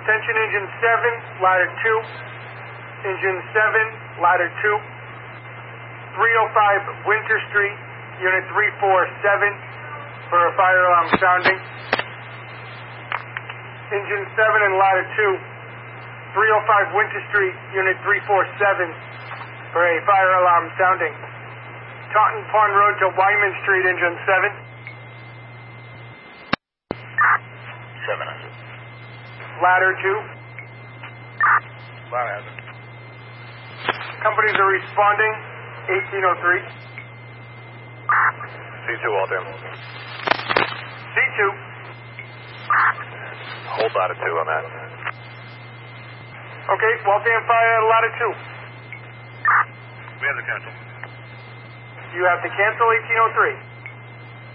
Attention engine 7, ladder 2. Engine 7, ladder 2. 305 Winter Street, unit 347 for a fire alarm sounding. Engine 7 and ladder 2. 305 Winter Street, unit 347 for a fire alarm sounding. Taunton Pond Road to Wyman Street, engine 7. 700. Ladder 2. Ladder has it. Companies are responding, 1803. C2, Walter. C2. Hold ladder 2 on that. Okay, Waltham Fire, ladder 2. We have the cancel. You have to cancel 1803.